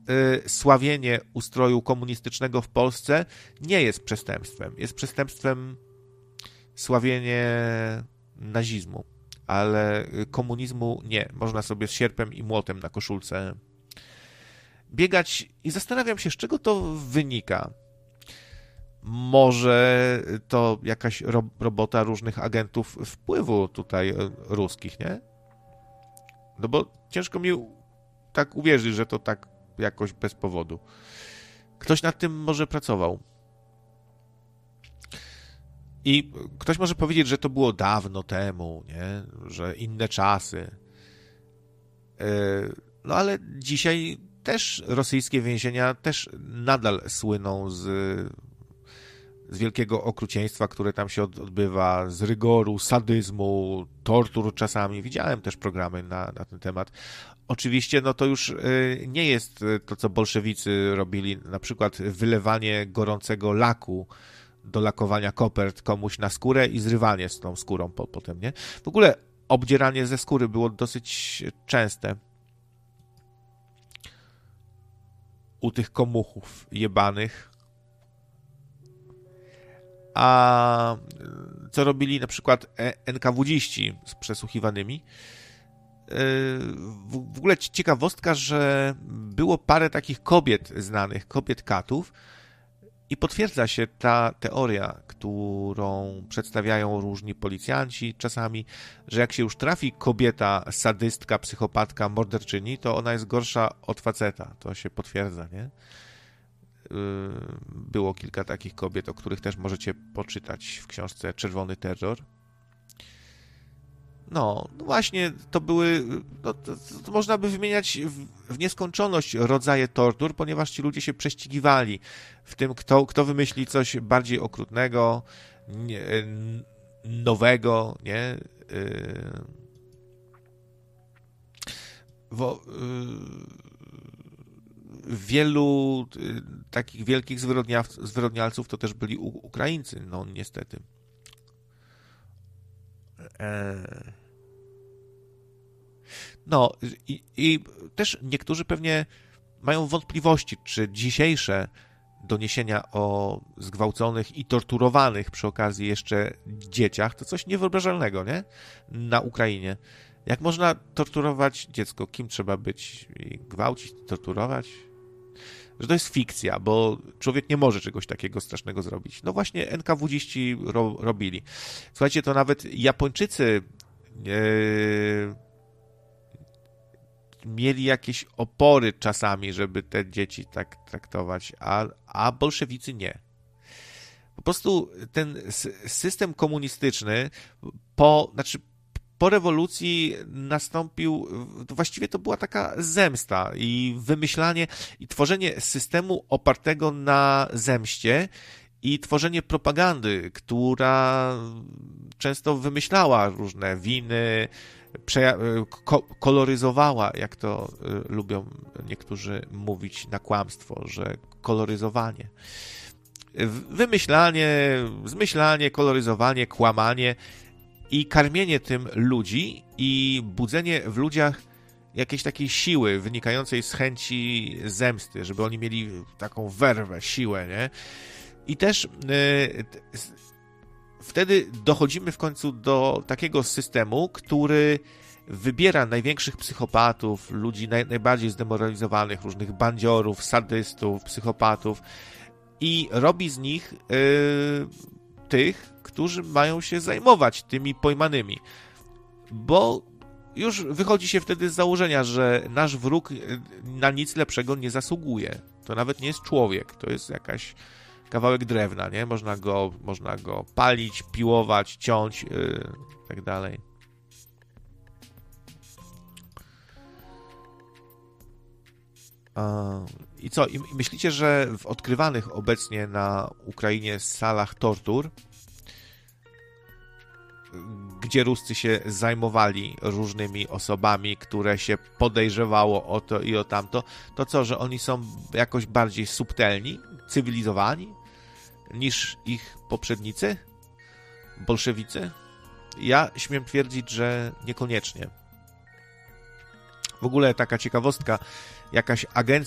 sławienie ustroju komunistycznego w Polsce nie jest przestępstwem. Jest przestępstwem sławienie nazizmu, ale komunizmu nie. Można sobie z sierpem i młotem na koszulce biegać i zastanawiam się, z czego to wynika. Może to jakaś robota różnych agentów wpływu tutaj ruskich, nie? No bo ciężko mi tak uwierzyć, że to tak jakoś bez powodu. Ktoś nad tym może pracował. I ktoś może powiedzieć, że to było dawno temu, nie? Że inne czasy. No ale dzisiaj też rosyjskie więzienia też nadal słyną z wielkiego okrucieństwa, które tam się odbywa, z rygoru, sadyzmu, tortur czasami. Widziałem też programy na ten temat. Oczywiście no to już nie jest to, co bolszewicy robili, na przykład wylewanie gorącego laku do lakowania kopert komuś na skórę i zrywanie z tą skórą potem, nie? W ogóle obdzieranie ze skóry było dosyć częste u tych komuchów jebanych. A co robili na przykład NKWD-ści z przesłuchiwanymi? W ogóle ciekawostka, że było parę takich kobiet znanych, kobiet katów, i potwierdza się ta teoria, którą przedstawiają różni policjanci czasami, że jak się już trafi kobieta sadystka, psychopatka, morderczyni, to ona jest gorsza od faceta. To się potwierdza, nie? Było kilka takich kobiet, o których też możecie poczytać w książce Czerwony Terror. No właśnie, to były... No, to można by wymieniać w nieskończoność rodzaje tortur, ponieważ ci ludzie się prześcigiwali w tym, kto wymyśli coś bardziej okrutnego, nowego, nie? Wielu takich wielkich zwyrodnialców to też byli Ukraińcy, no niestety. No i też niektórzy pewnie mają wątpliwości, czy dzisiejsze doniesienia o zgwałconych i torturowanych przy okazji jeszcze dzieciach to coś niewyobrażalnego, nie? Na Ukrainie. Jak można torturować dziecko? Kim trzeba być? Gwałcić, torturować? Że to jest fikcja, bo człowiek nie może czegoś takiego strasznego zrobić. No właśnie NKWD-ści robili. Słuchajcie, to nawet Japończycy mieli jakieś opory czasami, żeby te dzieci tak traktować, a bolszewicy nie. Po prostu ten system komunistyczny po rewolucji nastąpił, właściwie to była taka zemsta i wymyślanie i tworzenie systemu opartego na zemście i tworzenie propagandy, która często wymyślała różne winy, koloryzowała, jak to lubią niektórzy mówić na kłamstwo, że koloryzowanie. Wymyślanie, zmyślanie, koloryzowanie, kłamanie i karmienie tym ludzi i budzenie w ludziach jakiejś takiej siły wynikającej z chęci zemsty, żeby oni mieli taką werwę, siłę, nie? I też wtedy dochodzimy w końcu do takiego systemu, który wybiera największych psychopatów, ludzi najbardziej zdemoralizowanych, różnych bandziorów, sadystów, psychopatów i robi z nich tych, którzy mają się zajmować tymi pojmanymi. Bo już wychodzi się wtedy z założenia, że nasz wróg na nic lepszego nie zasługuje. To nawet nie jest człowiek, to jest jakaś kawałek drewna, nie? Można go palić, piłować, ciąć, tak dalej. I co? I myślicie, że w odkrywanych obecnie na Ukrainie salach tortur, gdzie Ruscy się zajmowali różnymi osobami, które się podejrzewało o to i o tamto, to co, że oni są jakoś bardziej subtelni, cywilizowani niż ich poprzednicy? Bolszewicy? Ja śmiem twierdzić, że niekoniecznie. W ogóle taka ciekawostka, jakaś